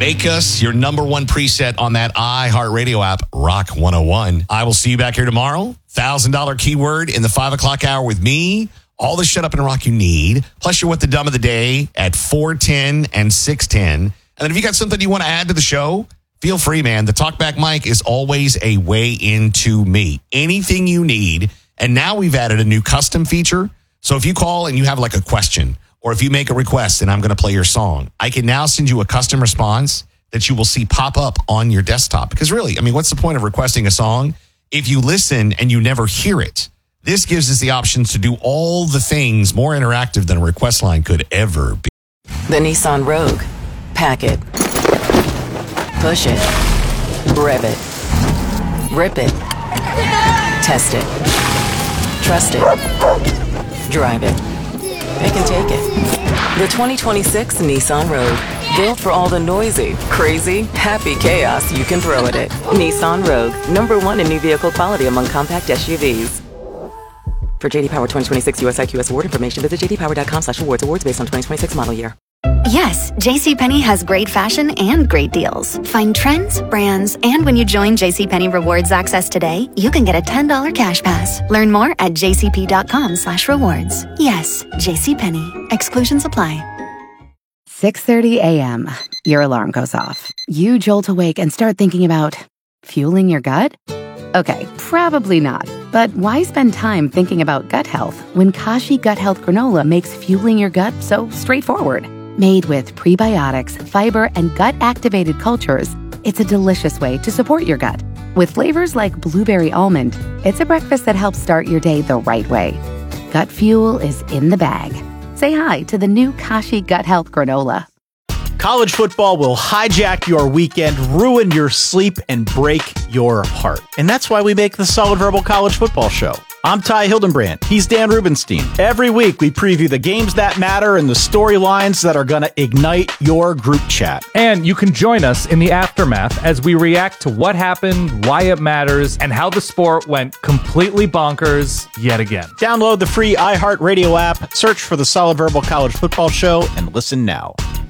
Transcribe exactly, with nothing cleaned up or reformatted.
Make us your number one preset on that iHeartRadio app, Rock one oh one. I will see you back here tomorrow. one thousand dollars keyword in the five o'clock hour with me. All the shut up and rock you need. Plus, you're with the dumb of the day at four ten and six ten. And then if you got something you want to add to the show, feel free, man. The Talkback mic is always a way into me. Anything you need. And now we've added a new custom feature. So if you call and you have like a question, or if you make a request and I'm going to play your song, I can now send you a custom response that you will see pop up on your desktop. Because really, I mean, what's the point of requesting a song if you listen and you never hear it? This gives us the options to do all the things more interactive than a request line could ever be. The Nissan Rogue. Pack it. Push it. Rev it. Rip it. Test it. Trust it. Drive it. They can take it. The twenty twenty-six Nissan Rogue. Built for all the noisy, crazy, happy chaos you can throw at it. Nissan Rogue. Number one in new vehicle quality among compact S U Vs. For J D Power twenty twenty-six U S I Q S award information, visit j d power dot com slash awards. Awards based on twenty twenty-six model year. Yes, JCPenney has great fashion and great deals. Find trends, brands, and when you join JCPenney Rewards Access today, you can get a ten dollars cash pass. Learn more at j c p dot com slash rewards. Yes, JCPenney. Exclusions apply. six thirty a.m. Your alarm goes off. You jolt awake and start thinking about fueling your gut? Okay, probably not. But why spend time thinking about gut health when Kashi Gut Health Granola makes fueling your gut so straightforward? Made with prebiotics, fiber, and gut-activated cultures, it's a delicious way to support your gut. With flavors like blueberry almond, it's a breakfast that helps start your day the right way. Gut fuel is in the bag. Say hi to the new Kashi Gut Health Granola. College football will hijack your weekend, ruin your sleep, and break your heart. And that's why we make the Solid Verbal College Football Show. I'm Ty Hildenbrand. He's Dan Rubenstein. Every week, we preview the games that matter and the storylines that are going to ignite your group chat. And you can join us in the aftermath as we react to what happened, why it matters, and how the sport went completely bonkers yet again. Download the free iHeartRadio app, search for the Solid Verbal College Football Show, and listen now.